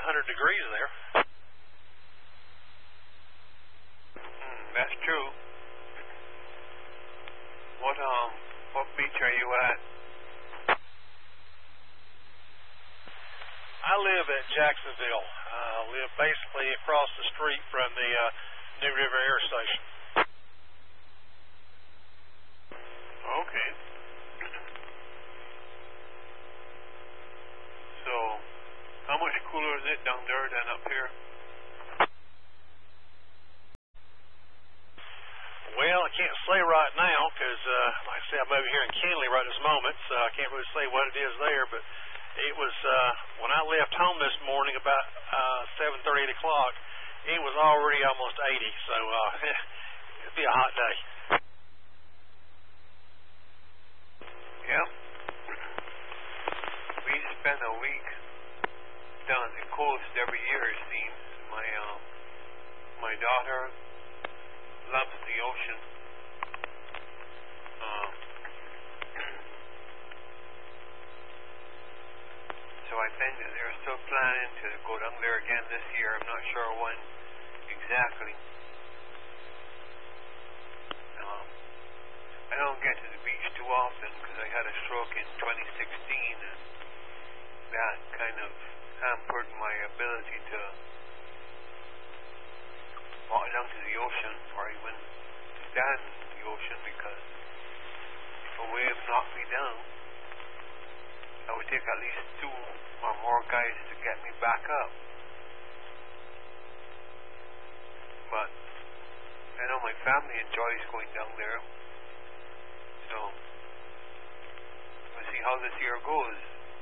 about 100 degrees there. That's true. What beach are you at? I live at Jacksonville. I live basically across the street from the New River Air Station. Okay. So, how much cooler is it down there than up here? Well, I can't say right now because, like I said, I'm over here in Kenley right this moment, so I can't really say what it is there. But it was when I left home this morning about 7:30, 8 o'clock. It was already almost 80, so it'd be a hot day. Yeah. We spend a week down the coast every year, it seems. My daughter loves the ocean. So I think that they're still planning to go down there again this year. I'm not sure when exactly. I don't get to the beach too often because I had a stroke in 2016, and that kind of hampered my ability to walk down to the ocean or even stand in the ocean because if a wave knocked me down, I would take at least 2 or more guys to get me back up. But I know my family enjoys going down there, so we'll see how this year goes.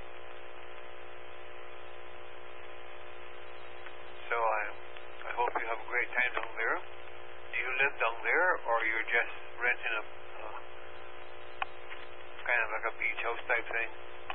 So I hope you have a great time down there. Do you live down there, or you're just renting a kind of like a beach house type thing?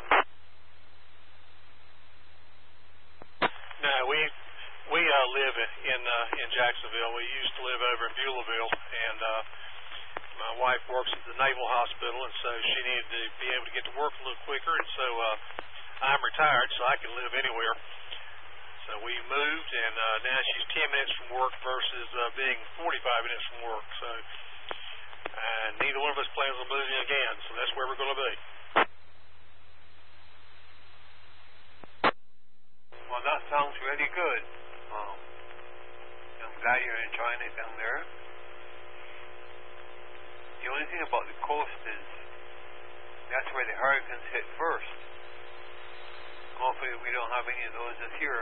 No, we live in Jacksonville. We used to live over in Beulahville, and my wife works at the Naval Hospital, and so she needed to be able to get to work a little quicker, and so I'm retired, so I can live anywhere. So we moved, and now she's 10 minutes from work versus being 45 minutes from work. So neither one of us plans on moving again, so that's where we're going to be. Well, that sounds really good. I'm glad you're enjoying it down there. The only thing about the coast is that's where the hurricanes hit first. Hopefully we don't have any of those this year.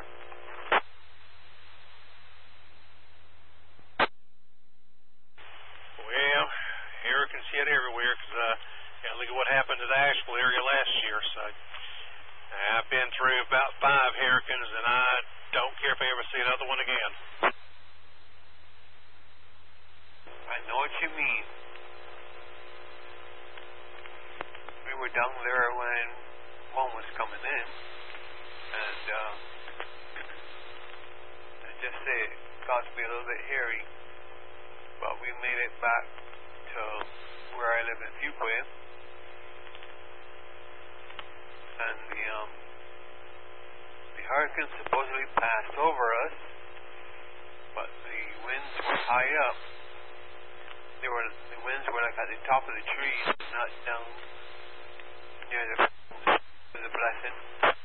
Well, hurricanes hit everywhere because look at what happened to the Asheville area last year. So I've been through about 5 hurricanes, and I don't care if I ever see another one again. I know what you mean. We were down there when one was coming in, and let's just say it got to be a little bit hairy, but we made it back to where I live in Fuquay, and the hurricane supposedly passed over us, but the winds were high up. The winds were like at the top of the trees, not down near the blessing.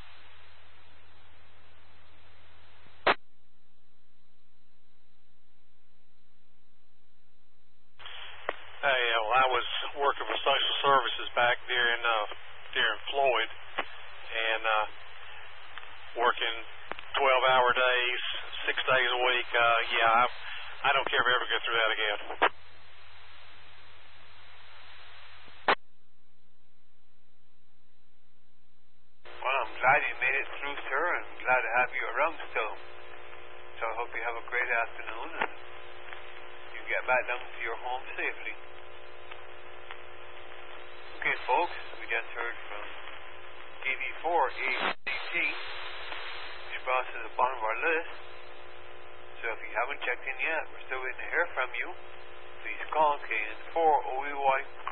Well, I was working for social services back there in Floyd, and working 12-hour days, 6 days a week. I don't care if I ever go through that again. Well, I'm glad you made it through, sir, and glad to have you around still. So I hope you have a great afternoon, and you get back down to your home safely. Okay, folks, we just heard from TV4 ACT, which brought us to the bottom of our list. So if you haven't checked in yet, we're still waiting to hear from you. Please call KN4OEY